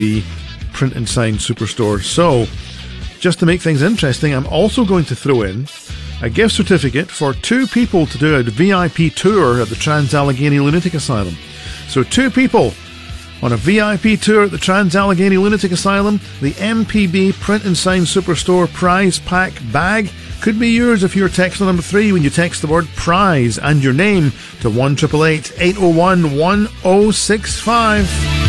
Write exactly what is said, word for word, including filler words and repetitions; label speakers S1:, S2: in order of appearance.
S1: the Print and Sign Superstore. So, just to make things interesting, I'm also going to throw in a gift certificate for two people to do a V I P tour at the Trans-Allegheny Lunatic Asylum. So two people on a V I P tour at the Trans-Allegheny Lunatic Asylum. The M P B Print and Sign Superstore prize pack bag could be yours if you're texter number three when you text the word prize and your name to one eight eight eight, eight oh one, one oh six five.